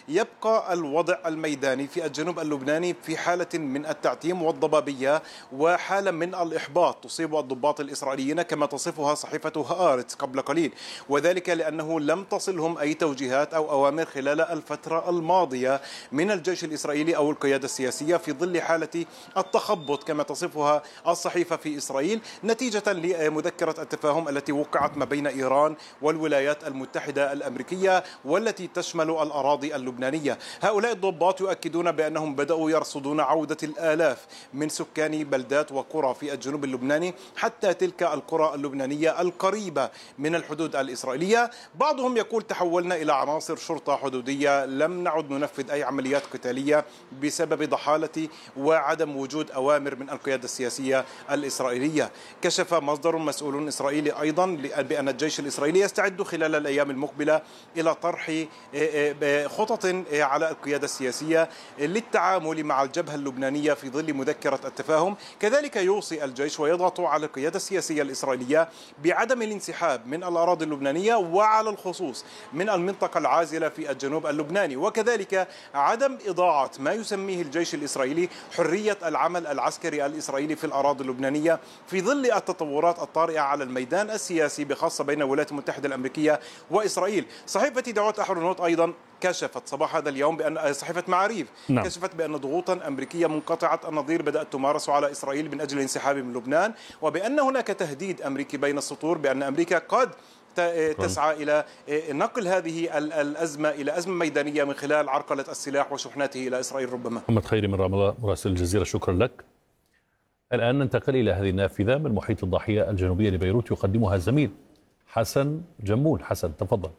يبقى الوضع الميداني في الجنوب اللبناني في حالة من التعتيم والضبابية وحالة من الإحباط تصيب الضباط الإسرائيليين كما تصفها صحيفة هآرتس قبل قليل، وذلك لأنه لم تصلهم أي توجيهات أو أوامر خلال الفترة الماضية من الجيش الإسرائيلي أو القيادة السياسية في ظل حالة التخبط كما تصفها الصحيفة في إسرائيل نتيجة لمذكرة التفاهم التي وقعت ما بين إيران والولايات المتحدة الأمريكية والتي تشمل الأراضي اللبنانية. هؤلاء الضباط يؤكدون بأنهم بدأوا يرصدون عودة الآلاف من سكان بلدات وقرى في الجنوب اللبناني حتى تلك القرى اللبنانية القريبة من الحدود الإسرائيلية. بعضهم يقول تحولنا إلى عناصر شرطة حدودية، لم نعد ننفذ أي عمليات قتالية بسبب ضحالة وعدم وجود أوامر من القيادة السياسية الإسرائيلية. كشف مصدر مسؤول إسرائيلي أيضا بأن الجيش الإسرائيلي يستعد خلال الأيام المقبلة إلى طرح خطط على القيادة السياسية للتعامل مع الجبهة اللبنانية في ظل مذكرة التفاهم. كذلك يوصي الجيش ويضغط على القيادة السياسية الإسرائيلية بعدم الانسحاب من الأراضي اللبنانية وعلى الخصوص من المنطقة العازلة في الجنوب اللبناني، وكذلك عدم إضاعة ما يسميه الجيش الإسرائيلي حرية العمل العسكري الإسرائيلي في الأراضي اللبنانية في ظل التطورات الطارئة على الميدان السياسي بخاصة بين الولايات المتحدة الأمريكية وإسرائيل. صحيفة دعوات أحرنوت أيضا كشفت صباح هذا اليوم بأن صحيفة معاريف كشفت بأن ضغوطا أمريكية منقطعة النظير بدأت تمارس على إسرائيل من أجل الانسحاب من لبنان، وبأن هناك تهديد أمريكي بين السطور بأن أمريكا قد تسعى إلى نقل هذه الأزمة إلى أزمة ميدانية من خلال عرقلة السلاح وشحناته إلى إسرائيل ربما. محمد خيري من رام الله مراسل الجزيرة، شكرا لك. الآن ننتقل إلى هذه النافذة من محيط الضاحية الجنوبية لبيروت يقدمها الزميل حسن جمول. حسن تفضل.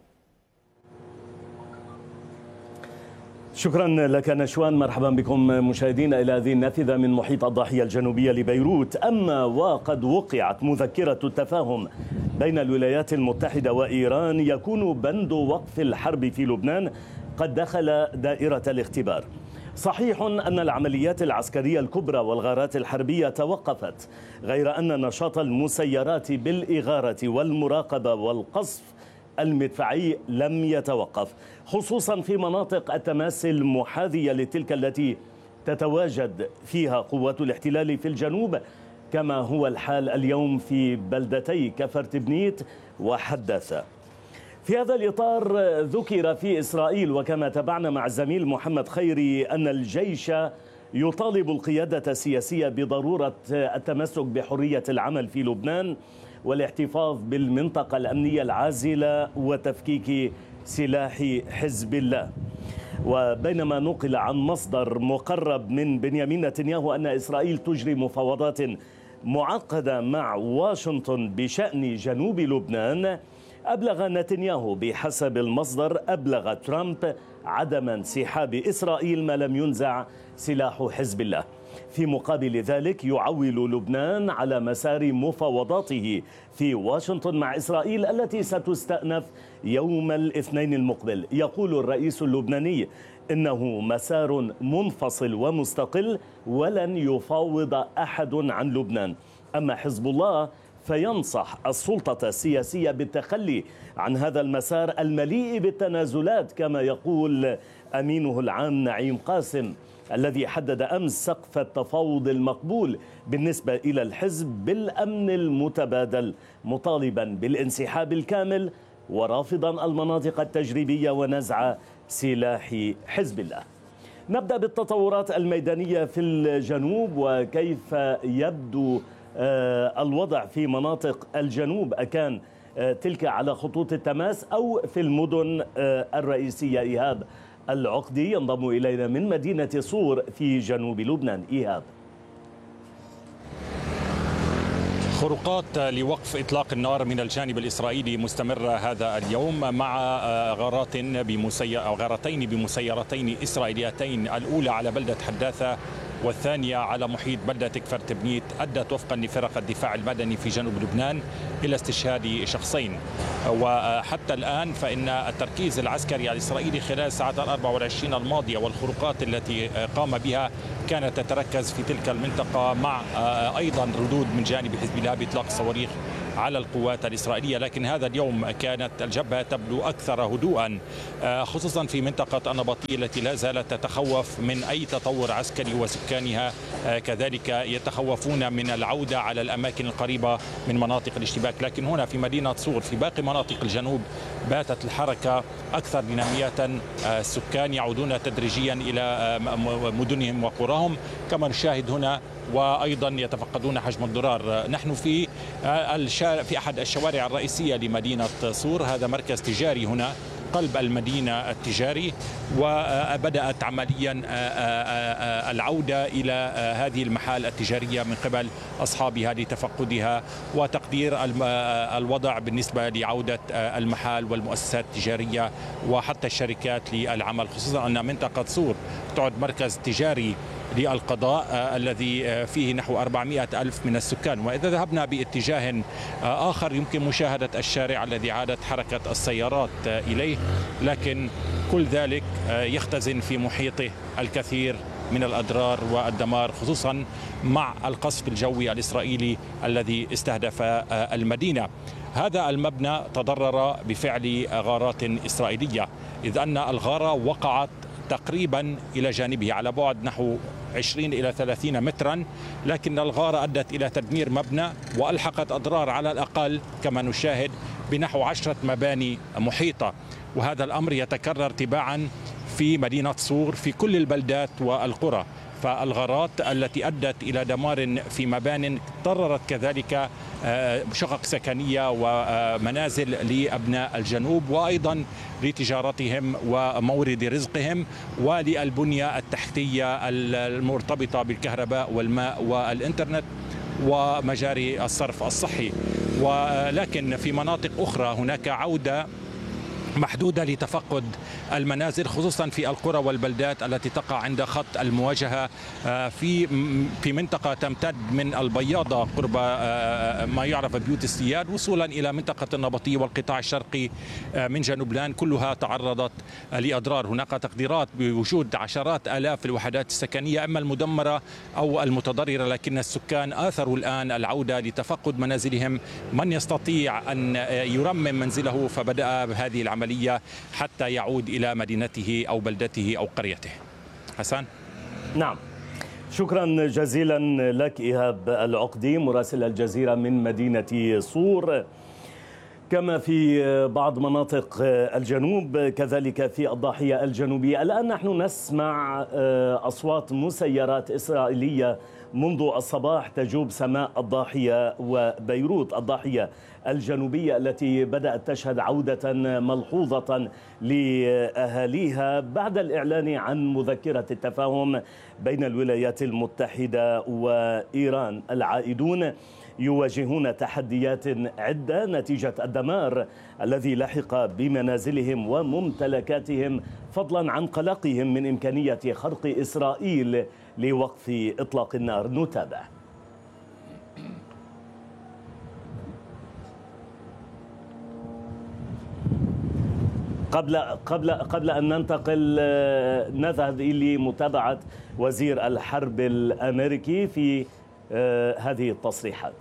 شكرا لك نشوان، مرحبا بكم مشاهدينا إلى هذه النافذة من محيط الضاحية الجنوبية لبيروت. أما وقد وقعت مذكرة التفاهم بين الولايات المتحدة وإيران يكون بند وقف الحرب في لبنان قد دخل دائرة الاختبار. صحيح أن العمليات العسكرية الكبرى والغارات الحربية توقفت، غير أن نشاط المسيرات بالإغارة والمراقبة والقصف المدفعي لم يتوقف، خصوصا في مناطق التماس المحاذية لتلك التي تتواجد فيها قوات الاحتلال في الجنوب، كما هو الحال اليوم في بلدتي كفرتبنيت وحداثة. في هذا الإطار ذكر في إسرائيل وكما تابعنا مع الزميل محمد خيري أن الجيش يطالب القيادة السياسية بضرورة التمسك بحرية العمل في لبنان والاحتفاظ بالمنطقة الأمنية العازلة وتفكيك سلاح حزب الله. وبينما نقل عن مصدر مقرب من بنيامين نتنياهو أن إسرائيل تجري مفاوضات معقدة مع واشنطن بشأن جنوب لبنان، أبلغ نتنياهو بحسب المصدر أبلغ ترامب عدم انسحاب إسرائيل ما لم ينزع سلاح حزب الله. في مقابل ذلك يعول لبنان على مسار مفاوضاته في واشنطن مع إسرائيل التي ستستأنف يوم الاثنين المقبل. يقول الرئيس اللبناني إنه مسار منفصل ومستقل ولن يفاوض أحد عن لبنان. أما حزب الله فينصح السلطة السياسية بالتخلي عن هذا المسار المليء بالتنازلات، كما يقول أمينه العام نعيم قاسم الذي حدد أمس سقف التفاوض المقبول بالنسبة إلى الحزب بالأمن المتبادل، مطالبا بالانسحاب الكامل ورافضا المناطق التجريبية ونزع سلاح حزب الله. نبدأ بالتطورات الميدانية في الجنوب وكيف يبدو الوضع في مناطق الجنوب، أكان تلك على خطوط التماس أو في المدن الرئيسية. إيهاب العقدي ينضم إلينا من مدينة صور في جنوب لبنان. إيهاب. خروقات لوقف إطلاق النار من الجانب الإسرائيلي مستمرة هذا اليوم مع غارتين بمسيرتين إسرائيليتين، الأولى على بلدة حداثة والثانية على محيط بلدة كفرتبنيت، أدت وفقا لفرق الدفاع المدني في جنوب لبنان إلى استشهاد شخصين. وحتى الآن فإن التركيز العسكري الإسرائيلي خلال الساعات 24 الماضية والخروقات التي قام بها كانت تتركز في تلك المنطقة، مع أيضا ردود من جانب حزب الله بإطلاق صواريخ على القوات الإسرائيلية، لكن هذا اليوم كانت الجبهة تبدو أكثر هدوءا، خصوصا في منطقة النبطية التي لا زالت تتخوف من أي تطور عسكري، وسكانها كذلك يتخوفون من العودة على الأماكن القريبة من مناطق الاشتباك. لكن هنا في مدينة صور في باقي مناطق الجنوب باتت الحركة أكثر دينامية، السكان يعودون تدريجيا إلى مدنهم وقراهم كما نشاهد هنا، وأيضا يتفقدون حجم الضرار. نحن في أحد الشوارع الرئيسية لمدينة صور، هذا مركز تجاري هنا قلب المدينة التجاري، وبدأت عمليا العودة إلى هذه المحال التجارية من قبل أصحابها لتفقدها وتقدير الوضع بالنسبة لعودة المحال والمؤسسات التجارية وحتى الشركات للعمل، خصوصا أن منطقة صور تعد مركز تجاري للقضاء الذي فيه نحو 400 ألف من السكان. وإذا ذهبنا باتجاه آخر يمكن مشاهدة الشارع الذي عادت حركة السيارات إليه، لكن كل ذلك يختزن في محيطه الكثير من الأضرار والدمار، خصوصا مع القصف الجوي الإسرائيلي الذي استهدف المدينة. هذا المبنى تضرر بفعل غارات إسرائيلية، إذ أن الغارة وقعت تقريبا إلى جانبه على بعد نحو 20 إلى 30 مترا، لكن الغارة أدت إلى تدمير مبنى وألحقت أضرار على الأقل كما نشاهد بنحو 10 مباني محيطة. وهذا الأمر يتكرر تباعا في مدينة صور في كل البلدات والقرى، فالغارات التي أدت إلى دمار في مبان ضررت كذلك شقق سكنية ومنازل لأبناء الجنوب، وأيضا لتجارتهم ومورد رزقهم وللبنية التحتية المرتبطة بالكهرباء والماء والإنترنت ومجاري الصرف الصحي. ولكن في مناطق أخرى هناك عودة محدودة لتفقد المنازل، خصوصا في القرى والبلدات التي تقع عند خط المواجهة في منطقة تمتد من البياضة قرب ما يعرف بيوت السياد وصولا إلى منطقة النبطية والقطاع الشرقي من جنوب لبنان، كلها تعرضت لأضرار. هناك تقديرات بوجود عشرات آلاف الوحدات السكنية إما المدمرة أو المتضررة، لكن السكان آثروا الآن العودة لتفقد منازلهم. من يستطيع أن يرمم منزله فبدأ بهذه العملية حتى يعود إلى مدينته أو بلدته أو قريته. حسن. نعم، شكرا جزيلا لك إيهاب العقدي مراسل الجزيرة من مدينة صور. كما في بعض مناطق الجنوب كذلك في الضاحية الجنوبية الآن نحن نسمع أصوات مسيرات إسرائيلية منذ الصباح تجوب سماء الضاحية وبيروت الضاحية الجنوبية التي بدأت تشهد عودة ملحوظة لأهاليها بعد الإعلان عن مذكرة التفاهم بين الولايات المتحدة وإيران. العائدون يواجهون تحديات عدة نتيجة الدمار الذي لحق بمنازلهم وممتلكاتهم، فضلا عن قلقهم من إمكانية خرق إسرائيل لوقف إطلاق النار. نتابع. قبل أن ننتقل نذهب إلى متابعة وزير الحرب الأمريكي في هذه التصريحات.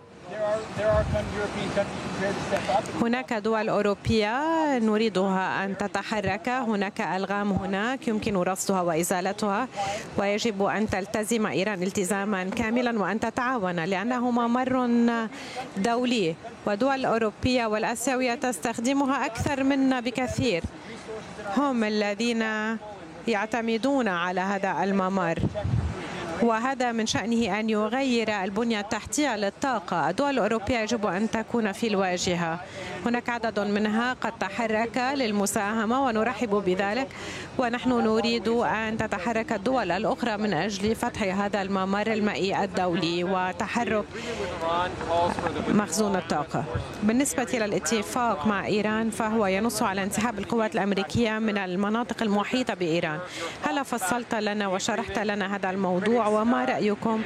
هناك دول أوروبية نريدها أن تتحرك، هناك ألغام هناك يمكن رصدها وإزالتها، ويجب أن تلتزم إيران التزاما كاملا وأن تتعاون لأنه ممر دولي، ودول أوروبية والآسيوية تستخدمها أكثر منا بكثير، هم الذين يعتمدون على هذا الممر، وهذا من شأنه أن يغير البنية التحتية للطاقة. الدول الأوروبية يجب أن تكون في الواجهة، هناك عدد منها قد تحرك للمساهمة ونرحب بذلك، ونحن نريد أن تتحرك الدول الأخرى من أجل فتح هذا الممر المائي الدولي وتحرك مخزون الطاقة. بالنسبة للاتفاق مع إيران فهو ينص على انسحاب القوات الأمريكية من المناطق المحيطة بإيران. هل فصلت لنا وشرحت لنا هذا الموضوع وما رأيكم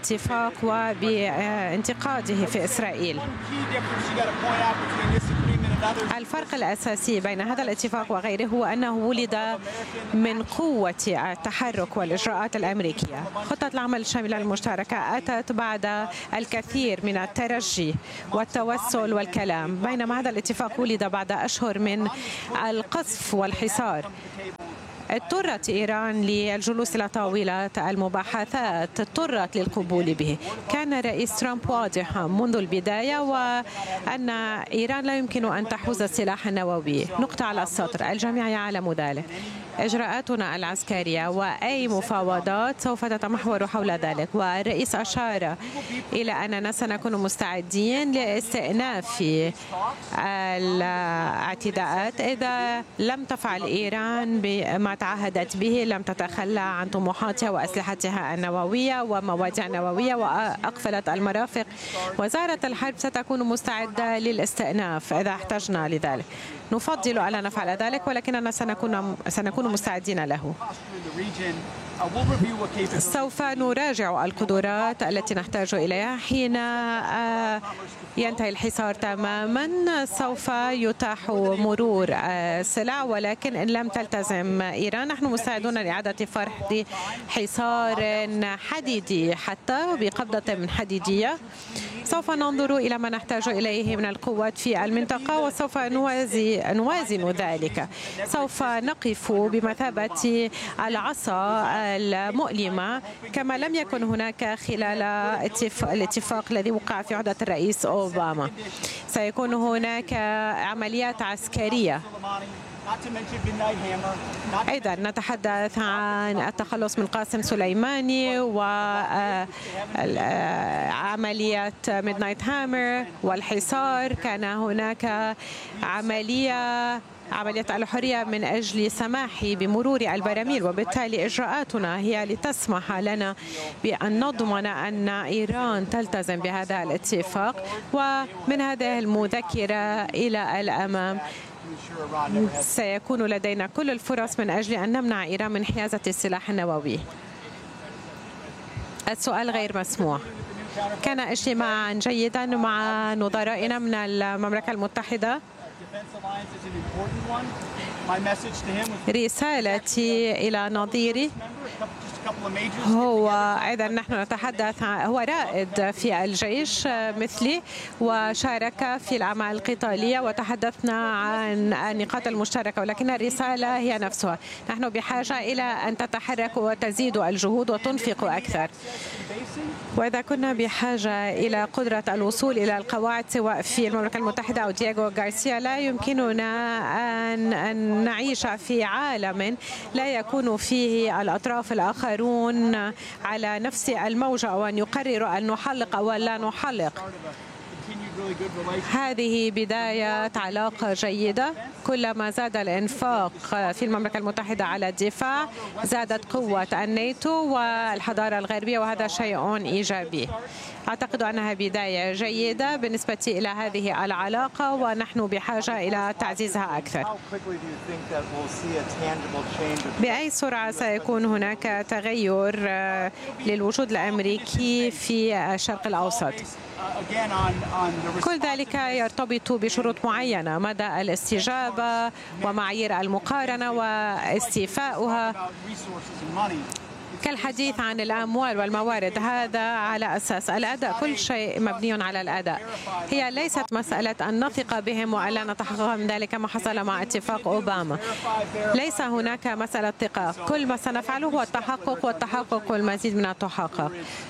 بالاتفاق وبانتقاده في إسرائيل؟ الفرق الأساسي بين هذا الاتفاق وغيره هو أنه ولد من قوة التحرك والإجراءات الأمريكية. خطة العمل الشاملة المشتركة أتت بعد الكثير من الترجي والتوسل والكلام، بينما هذا الاتفاق ولد بعد أشهر من القصف والحصار. اضطرت إيران للجلوس إلى طاولة المباحثات، اضطرت للقبول به. كان رئيس ترامب واضحا منذ البداية وأن إيران لا يمكن أن تحوز السلاح النووي. نقطة على السطر، الجميع يعلم ذلك. إجراءاتنا العسكرية وأي مفاوضات سوف تتمحور حول ذلك، والرئيس أشار إلى أننا سنكون مستعدين لاستئناف الاعتداءات إذا لم تفعل إيران بما تعهدت به، لم تتخلى عن طموحاتها وأسلحتها النووية وموادع نووية وأقفلت المرافق. وزارة الحرب ستكون مستعدة للاستئناف إذا احتجنا لذلك. نفضل ألا نفعل ذلك ولكننا سنكون مستعدين له. سوف نراجع القدرات التي نحتاج إليها حين ينتهي الحصار تماما. سوف يتاح مرور السلع، ولكن إن لم تلتزم إيران نحن مستعدون لإعادة فرض حصار حديدي حتى بقبضة من حديدية. سوف ننظر إلى ما نحتاج إليه من القوات في المنطقة وسوف نوازن ذلك. سوف نقف بمثابة العصا المؤلمة كما لم يكن هناك خلال الاتفاق الذي وقع في عهدة الرئيس أوباما. سيكون هناك عمليات عسكرية. أيضا نتحدث عن التخلص من قاسم سليماني وعملية ميدنايت هامر والحصار. كان هناك عملية الحرية من أجل سماح بمرور البراميل، وبالتالي إجراءاتنا هي لتسمح لنا بأن نضمن أن إيران تلتزم بهذا الاتفاق. ومن هذه المذكرة إلى الأمام سيكون لدينا كل الفرص من أجل أن نمنع إيران من حيازة السلاح النووي. السؤال غير مسموع. كان اجتماعا جيدا مع نظرائنا من المملكة المتحدة. رسالتي إلى نظيري هو أيضا نحن نتحدث هو رائد في الجيش مثلي وشارك في الأعمال القتالية وتحدثنا عن النقاط المشتركة، ولكن الرسالة هي نفسها. نحن بحاجة إلى أن تتحركوا وتزيدوا الجهود وتنفقوا أكثر. وإذا كنا بحاجة إلى قدرة الوصول إلى القواعد سواء في المملكة المتحدة أو دييغو غارسيا، لا يمكننا أن نعيش في عالم لا يكون فيه الأطراف الآخرون على نفس الموجة وأن يقرروا أن نحلق أو لا نحلق. هذه بداية علاقة جيدة. كلما زاد الإنفاق في المملكة المتحدة على الدفاع زادت قوة الناتو والحضارة الغربية، وهذا شيء إيجابي. أعتقد أنها بداية جيدة بالنسبة إلى هذه العلاقة ونحن بحاجة إلى تعزيزها أكثر. بأي سرعة سيكون هناك تغير للوجود الأمريكي في الشرق الأوسط؟ كل ذلك يرتبط بشروط معينة، مدى الاستجابة ومعايير المقارنة واستيفاؤها، كالحديث عن الأموال والموارد. هذا على أساس الأداء، كل شيء مبني على الأداء. هي ليست مسألة أن نثق بهم وألا نتحقق من ذلك ما حصل مع اتفاق أوباما. ليس هناك مسألة ثقة، كل ما سنفعله هو التحقق والتحقق والمزيد من التحقق.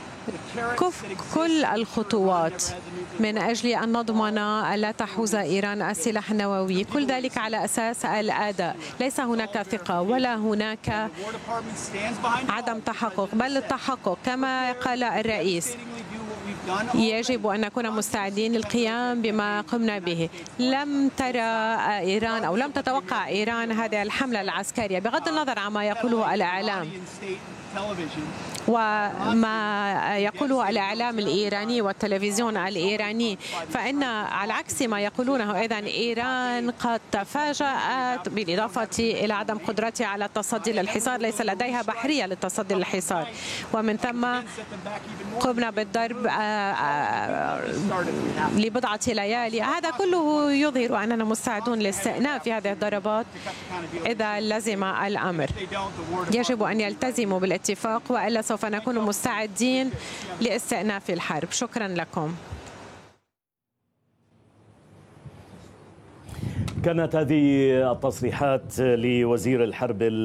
كل الخطوات من أجل أن نضمن ألا تحوز إيران السلاح النووي، كل ذلك على أساس الأداء. ليس هناك ثقة ولا هناك عدم تحقق، بل التحقق كما قال الرئيس. يجب أن نكون مستعدين للقيام بما قمنا به. لم ترى إيران أو لم تتوقع إيران هذه الحملة العسكرية بغض النظر عما يقوله الإعلام وما يقوله الإعلام الإيراني والتلفزيون الإيراني، فإن على عكس ما يقولونه أيضا إيران قد تفاجأت بالإضافة إلى عدم قدرتها على التصدي للحصار. ليس لديها بحرية للتصدي للحصار، ومن ثم قمنا بالضرب لبضعة ليالي. هذا كله يظهر أننا مستعدون لاستئناف هذه الضربات إذا لزم الأمر. يجب أن يلتزموا بالاتفاق وإلا سوف نكون مستعدين لاستئناف الحرب. شكرا لكم. كانت هذه التصريحات لوزير الحرب